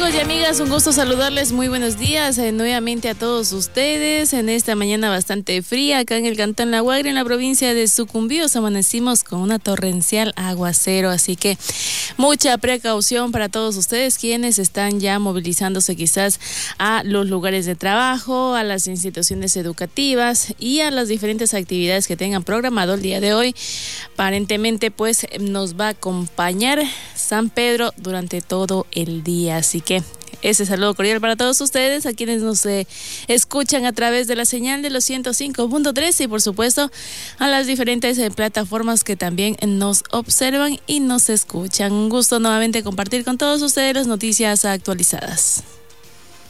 Amigos y amigas, un gusto saludarles, muy buenos días nuevamente a todos ustedes en esta mañana bastante fría acá en el Cantón La Guaira, en la provincia de Sucumbíos. Amanecimos con una torrencial aguacero, así que mucha precaución para todos ustedes quienes están ya movilizándose quizás a los lugares de trabajo, a las instituciones educativas y a las diferentes actividades que tengan programado el día de hoy. Aparentemente pues nos va a acompañar San Pedro durante todo el día, así que ese saludo cordial para todos ustedes, a quienes nos escuchan a través de la señal de los 105.3 y por supuesto a las diferentes plataformas que también nos observan y nos escuchan. Un gusto nuevamente compartir con todos ustedes las noticias actualizadas.